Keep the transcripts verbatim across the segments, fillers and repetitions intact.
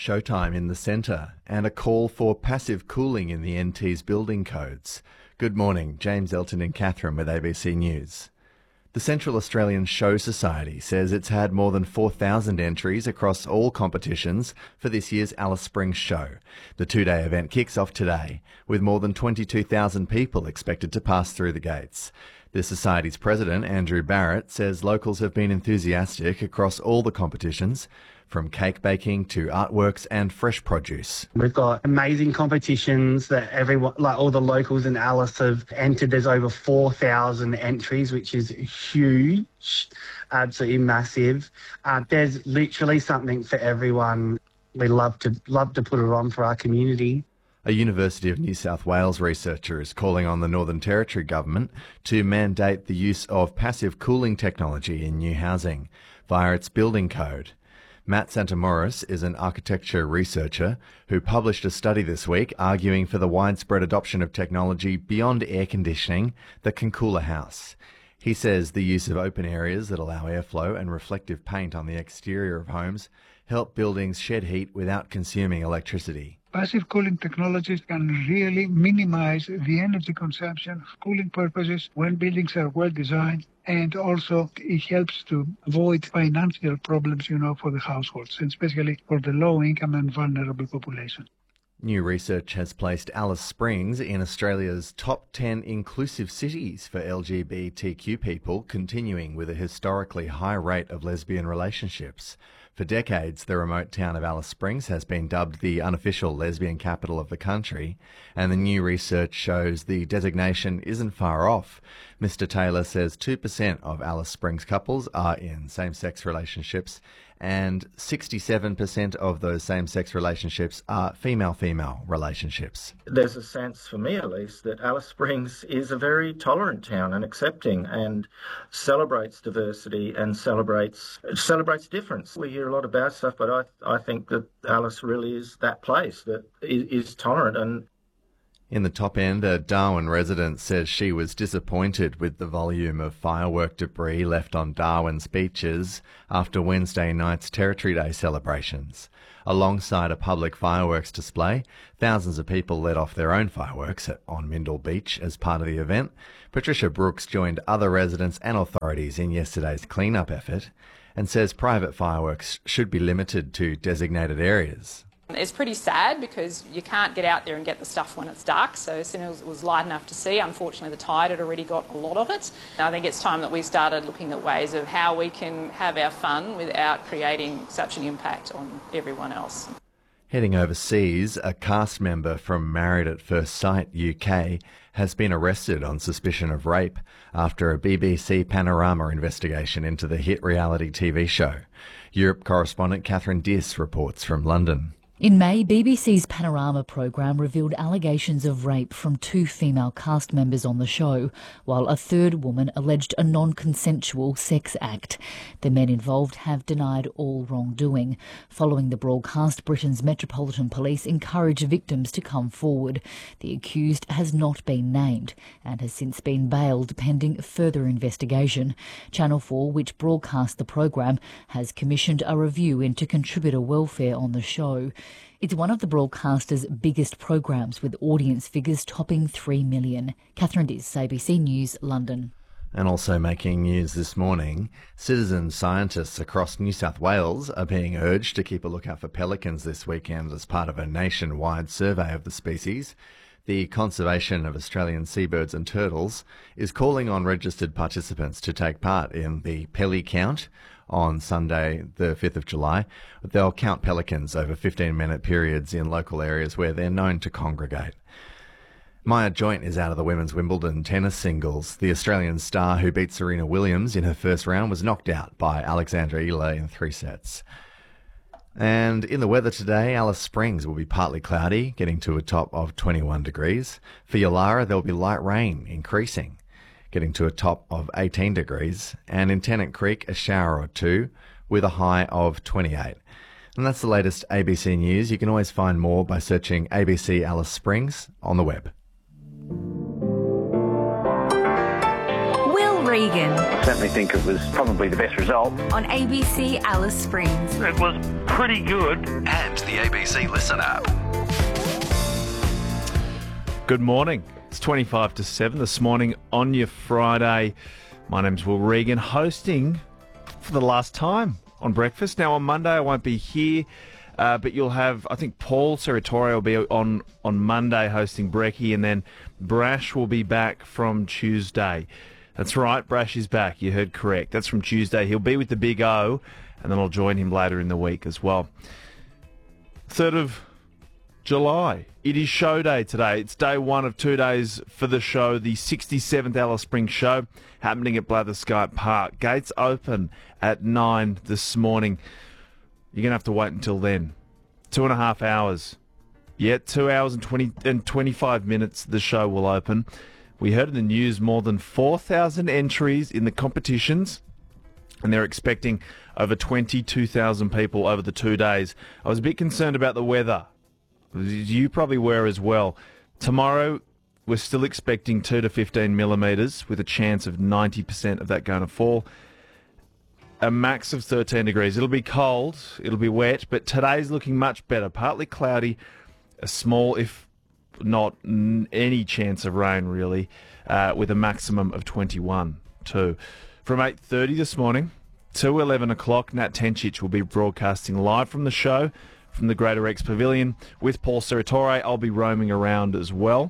Showtime in the centre and a call for passive cooling in the N T's building codes. Good morning, James Elton and Catherine with A B C News. The Central Australian Show Society says it's had more than four thousand entries across all competitions for this year's Alice Springs show. The two-day event kicks off today, with more than twenty-two thousand people expected to pass through the gates. The Society's president, Andrew Barrett, says locals have been enthusiastic across all the competitions, from cake baking to artworks and fresh produce. We've got amazing competitions that everyone, like all the locals in Alice, have entered. There's over four thousand entries, which is huge, absolutely massive. Uh, there's literally something for everyone. We love to love to put it on for our community. A University of New South Wales researcher is calling on the Northern Territory government to mandate the use of passive cooling technology in new housing via its building code. Matt Santamoris is an architecture researcher who published a study this week arguing for the widespread adoption of technology beyond air conditioning that can cool a house. He says the use of open areas that allow airflow and reflective paint on the exterior of homes help buildings shed heat without consuming electricity. Passive cooling technologies can really minimize the energy consumption for cooling purposes when buildings are well designed, and also it helps to avoid financial problems, you know, for the households, and especially for the low-income and vulnerable population. New research has placed Alice Springs in Australia's top ten inclusive cities for L G B T Q people, continuing with a historically high rate of lesbian relationships. For decades, the remote town of Alice Springs has been dubbed the unofficial lesbian capital of the country, and the new research shows the designation isn't far off. Mister Taylor says two percent of Alice Springs couples are in same-sex relationships, and sixty-seven percent of those same-sex relationships are female-female relationships. There's a sense, for me at least, that Alice Springs is a very tolerant town and accepting, and celebrates diversity and celebrates celebrates difference. We hear a lot of bad stuff, but I I think that Alice really is that place that is, is tolerant. And in the top end, a Darwin resident says she was disappointed with the volume of firework debris left on Darwin's beaches after Wednesday night's Territory Day celebrations. Alongside a public fireworks display, thousands of people let off their own fireworks at, on Mindle Beach as part of the event. Patricia Brooks joined other residents and authorities in yesterday's clean-up effort and says private fireworks should be limited to designated areas. It's pretty sad because you can't get out there and get the stuff when it's dark, so as soon as it was light enough to see, unfortunately the tide had already got a lot of it. I think it's time that we started looking at ways of how we can have our fun without creating such an impact on everyone else. Heading overseas, a cast member from Married at First Sight U K has been arrested on suspicion of rape after a B B C Panorama investigation into the hit reality T V show. Europe correspondent Catherine Diss reports from London. In May, B B C's Panorama programme revealed allegations of rape from two female cast members on the show, while a third woman alleged a non-consensual sex act. The men involved have denied all wrongdoing. Following the broadcast, Britain's Metropolitan Police encouraged victims to come forward. The accused has not been named and has since been bailed pending further investigation. Channel four, which broadcast the programme, has commissioned a review into contributor welfare on the show. It's one of the broadcaster's biggest programs, with audience figures topping three million. Catherine Diss, A B C News, London. And also making news this morning, citizen scientists across New South Wales are being urged to keep a lookout for pelicans this weekend as part of a nationwide survey of the species. The Conservation of Australian Seabirds and Turtles is calling on registered participants to take part in the Peli Count on Sunday, the fifth of July. They'll count pelicans over fifteen-minute periods in local areas where they're known to congregate. Maya Joint is out of the women's Wimbledon tennis singles. The Australian star who beat Serena Williams in her first round was knocked out by Alexandra Ela in three sets. And in the weather today, Alice Springs will be partly cloudy, getting to a top of twenty-one degrees. For Yulara, there'll be light rain, increasing, getting to a top of eighteen degrees. And in Tennant Creek, a shower or two, with a high of twenty-eight. And that's the latest A B C News. You can always find more by searching A B C Alice Springs on the web. Regan. I certainly think it was probably the best result. On A B C Alice Springs. It was pretty good. And the A B C Listen app. Good morning. It's twenty-five to seven this morning on your Friday. My name's Will Regan, hosting for the last time on breakfast. Now, on Monday, I won't be here, uh, but you'll have, I think, Paul Serratore will be on, on Monday hosting Brekkie, and then Brash will be back from Tuesday. That's right, Brash is back. You heard correct. That's from Tuesday. He'll be with the Big O, and then I'll join him later in the week as well. third of July. It is show day today. It's day one of two days for the show, the sixty-seventh Alice Springs show, happening at Blatherskite Park. Gates open at nine this morning. You're going to have to wait until then. Two and a half hours. Yeah, two hours and twenty and twenty-five minutes the show will open. We heard in the news more than four thousand entries in the competitions, and they're expecting over twenty-two thousand people over the two days. I was a bit concerned about the weather. You probably were as well. Tomorrow, we're still expecting two to fifteen millimetres with a chance of ninety percent of that going to fall. A max of thirteen degrees. It'll be cold, it'll be wet, but today's looking much better. Partly cloudy, a small, if not n- any chance of rain, really, uh, with a maximum of twenty-one, too. From eight thirty this morning to eleven o'clock, Nat Tencic will be broadcasting live from the show from the Greater Rex Pavilion with Paul Serratore. I'll be roaming around as well,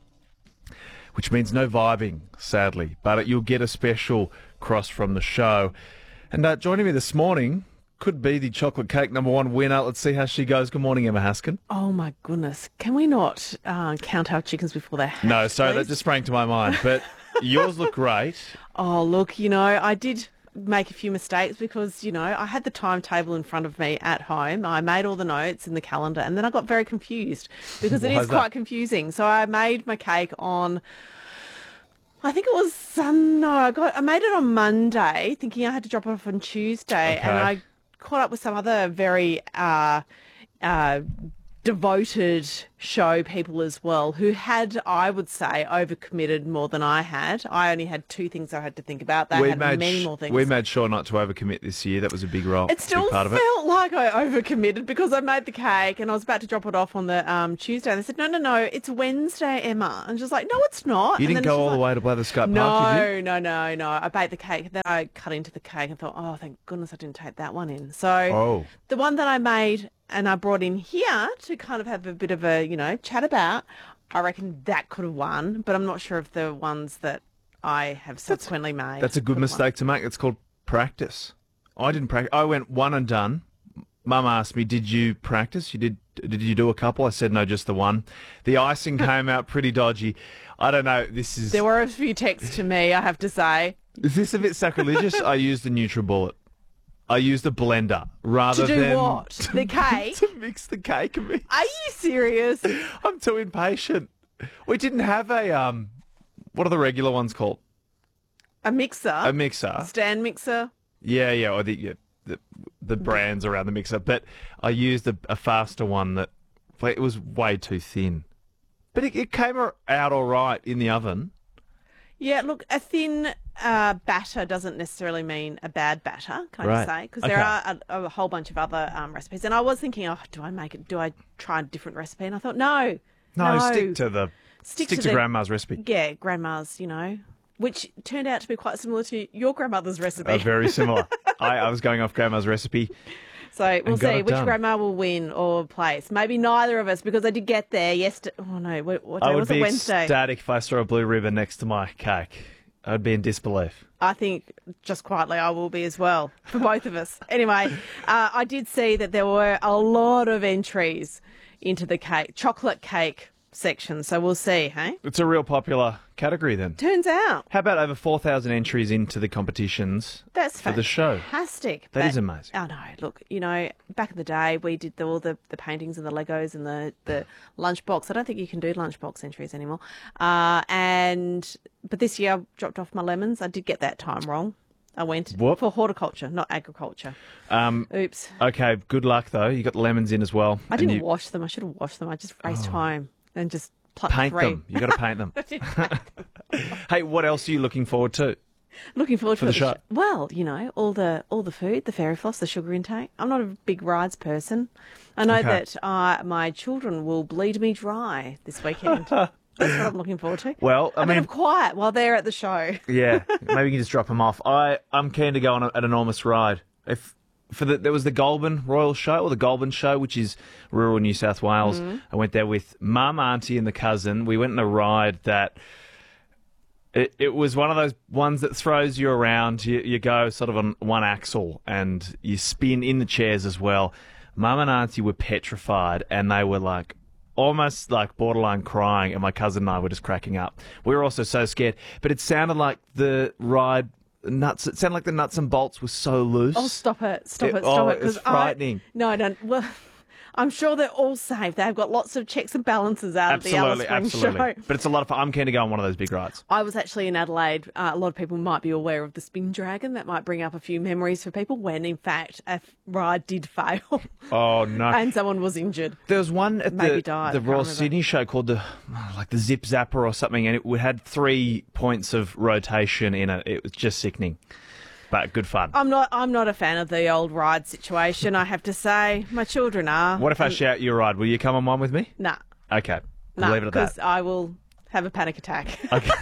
which means no vibing, sadly, but you'll get a special cross from the show. And uh, joining me this morning could be the chocolate cake number one winner. Let's see how she goes. Good morning, Emma Haskin. Oh, my goodness. Can we not uh, count our chickens before they hatch? No, sorry, please? That just sprang to my mind. But yours look great. Oh, look, you know, I did make a few mistakes because, you know, I had the timetable in front of me at home. I made all the notes in the calendar, and then I got very confused because it is quite that? confusing. So I made my cake on, I think it was Sun. No, I got I made it on Monday, thinking I had to drop it off on Tuesday, okay. and I caught up with some other very uh, uh, devoted show people as well who had, I would say, overcommitted more than I had. I only had two things I had to think about. They we had made many sh- more things. We made sure not to overcommit this year. That was a big role. It still big part of felt it. like I overcommitted because I made the cake and I was about to drop it off on the um, Tuesday. And they said, no, no, no, it's Wednesday, Emma. And she's like, no, it's not. You and didn't go all like, the way to Blatherskite no, Park, did you? No, no, no. I baked the cake. Then I cut into the cake and thought, oh, thank goodness I didn't take that one in. So oh. the one that I made and I brought in here to kind of have a bit of a, you know, chat about, I reckon that could have won, but I'm not sure if the ones that I have subsequently that's, made. That's a good mistake to make. It's called practice. I didn't practice. I went one and done. Mum asked me, did you practice? You did Did you do a couple? I said, no, just the one. The icing came out pretty dodgy. I don't know. This is... There were a few texts to me, I have to say. Is this a bit sacrilegious? I used the NutriBullet. I used a blender rather than... To do than what? To, the cake? To mix the cake a bit. Are you serious? I'm too impatient. We didn't have a, um, what are the regular ones called? A mixer. A mixer. Stand mixer. Yeah, yeah, or the, yeah, the, the brands around the mixer. But I used a, a faster one that, it was way too thin. But it, it came out all right in the oven. Yeah, look, a thin uh, batter doesn't necessarily mean a bad batter, can right. I just say? Because okay. there are a, a whole bunch of other um, recipes. And I was thinking, oh, do I make it? Do I try a different recipe? And I thought, no. No, no. stick to the stick, stick to, to the, Grandma's recipe. Yeah, Grandma's, you know, which turned out to be quite similar to your grandmother's recipe. Uh, very similar. I, I was going off Grandma's recipe. So we'll see which done. grandma will win or place. Maybe neither of us, because I did get there yesterday. Oh, no, what, what day I would was be it? Wednesday? ecstatic if I saw a blue ribbon next to my cake. I would be in disbelief. I think, just quietly, I will be as well, for both of us. Anyway, uh, I did see that there were a lot of entries into the cake, chocolate cake section, so we'll see, hey? It's a real popular category then. Turns out. How about over four thousand entries into the competitions That's for the show? Fantastic. That is amazing. I know. Look, you know, back in the day, we did the, all the, the paintings and the Legos and the, the lunchbox. I don't think you can do lunchbox entries anymore. Uh, and But this year, I dropped off my lemons. I did get that time wrong. I went Whoop. for horticulture, not agriculture. Um, Oops. Okay, good luck, though. You got the lemons in as well. I didn't you... wash them. I should have washed them. I just raced oh. home and just plucked Paint three. them. You got to paint them. I did paint them. Hey, what else are you looking forward to? Looking forward For to the it. show. Well, you know, all the all the food, the fairy floss, the sugar intake. I'm not a big rides person. I know Okay. that uh, my children will bleed me dry this weekend. That's what I'm looking forward to. Well, I a bit mean, of quiet while they're at the show. yeah, maybe you can just drop them off. I, I'm keen to go on a, an enormous ride. If for the There was the Goulburn Royal Show, or the Goulburn Show, which is rural New South Wales. Mm-hmm. I went there with mum, auntie and the cousin. We went on a ride that... It, it was one of those ones that throws you around. You, you go sort of on one axle and you spin in the chairs as well. Mum and auntie were petrified and they were like almost like borderline crying, and my cousin and I were just cracking up. We were also so scared, but it sounded like the ride nuts. It sounded like the nuts and bolts were so loose. Oh, stop it! Stop It- it! Stop oh, it! it's frightening. I, no, no. Well, I'm sure they're all safe. They've got lots of checks and balances out Absolutely, of the Alice Springs absolutely. show. But it's a lot of fun. I'm keen to go on one of those big rides. I was actually in Adelaide. Uh, a lot of people might be aware of the Spin Dragon. That might bring up a few memories for people when, in fact, a f- ride did fail Oh no! and someone was injured. There was one at Maybe the, died, I the can't Royal remember. Sydney show called the like the Zip Zapper or something, and it had three points of rotation in it. It was just sickening, but good fun. I'm not. I'm not a fan of the old ride situation. I have to say, my children are. What if I and- shout you a ride? Will you come on one with me? Nah, Okay, we'll nah, leave it at because that. I will have a panic attack. Okay.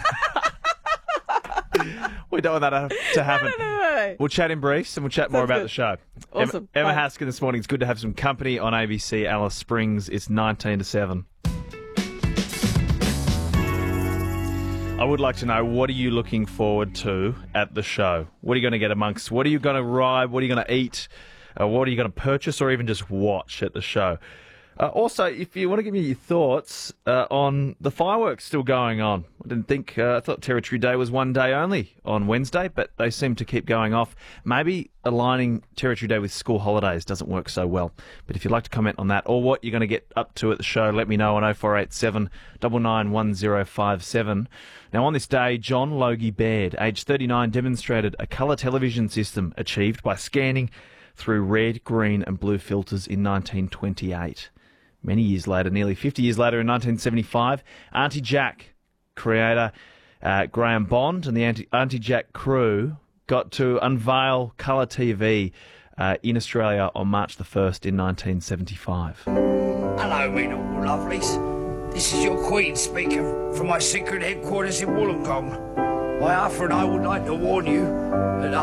We don't want that to happen. no, no, no. We'll chat in briefs and we'll chat more Sounds about good. the show. Awesome. Emma, Emma Bye. Haskin this morning. It's good to have some company on A B C Alice Springs. It's nineteen to seven. I would like to know, what are you looking forward to at the show? What are you going to get amongst? What are you going to ride? What are you going to eat? Uh, what are you going to purchase or even just watch at the show? Uh, also, if you want to give me your thoughts uh, on the fireworks still going on. I didn't think, uh, I thought Territory Day was one day only on Wednesday, but they seem to keep going off. Maybe aligning Territory Day with school holidays doesn't work so well. But if you'd like to comment on that or what you're going to get up to at the show, let me know on oh four eight seven, nine nine one oh five seven. Now, on this day, John Logie Baird, aged thirty-nine, demonstrated a colour television system achieved by scanning through red, green and blue filters in nineteen twenty-eight. Many years later, nearly fifty years later, in nineteen seventy-five, Auntie Jack creator uh, Graham Bond and the Auntie, Auntie Jack crew got to unveil colour T V uh, in Australia on March the first in nineteen seventy-five. Hello, me little lovelies. This is your Queen speaking from my secret headquarters in Wollongong. My Arthur and I would like to warn you that